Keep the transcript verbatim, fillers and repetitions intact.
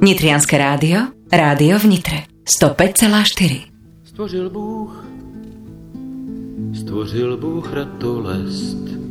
Nitrianske rádio, rádio v Nitre, sto päť celá štyri. Stvořil Bůh, stvořil Bůh ratolest,